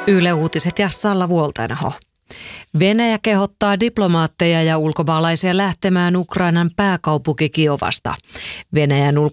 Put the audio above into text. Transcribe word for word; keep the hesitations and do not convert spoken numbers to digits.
Yle Uutiset ja Salla Vuoltainaho. Venäjä kehottaa diplomaatteja ja ulkomaalaisia lähtemään Ukrainan pääkaupunki Kiovasta. Venäjän ulko